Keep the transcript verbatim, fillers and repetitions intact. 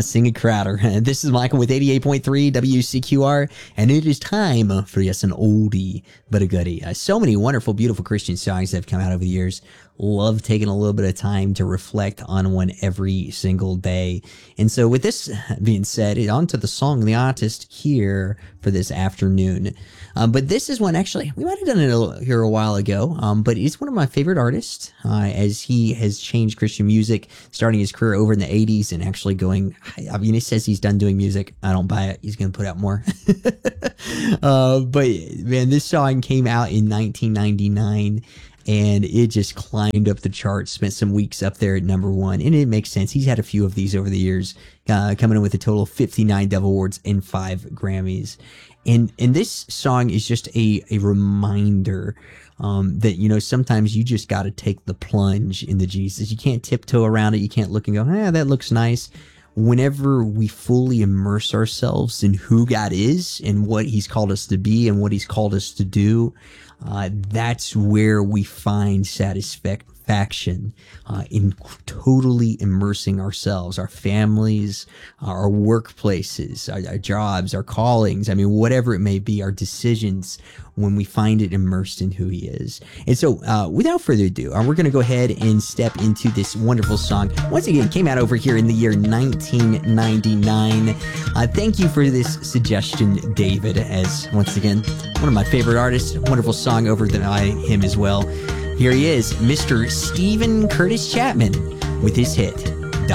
Sing it, Crowder. This is Michael with eighty-eight point three W C Q R, and it is time for, yes, an oldie but a goodie. Uh, so many wonderful, beautiful Christian songs that have come out over the years. Love taking a little bit of time to reflect on one every single day. And so with this being said, on to the song, the artist here for this afternoon. Um, but this is one, actually, we might have done it a, here a while ago, um, but it's one of my favorite artists, uh, as he has changed Christian music, starting his career over in the eighties and actually going, I mean, he says he's done doing music. I don't buy it. He's going to put out more. uh, but, man, this song came out in nineteen ninety-nine. And it just climbed up the charts, spent some weeks up there at number one. And it makes sense. He's had a few of these over the years, uh, coming in with a total of fifty-nine Dove Awards and five Grammys. And and this song is just a, a reminder um, that, you know, sometimes you just got to take the plunge into Jesus. You can't tiptoe around it. You can't look and go, ah, that looks nice. Whenever we fully immerse ourselves in who God is and what he's called us to be and what he's called us to do, uh, that's where we find satisfaction uh, in totally immersing ourselves, our families, our workplaces, our, our jobs, our callings. I mean, whatever it may be, our decisions, when we find it immersed in who he is. And so uh, without further ado, uh, we're going to go ahead and step into this wonderful song. Once again, it came out over here in the year nineteen ninety-nine. Uh, thank you for this suggestion, David, as once again, one of my favorite artists, wonderful song over by him as well. Here he is, Mister Stephen Curtis Chapman with his hit,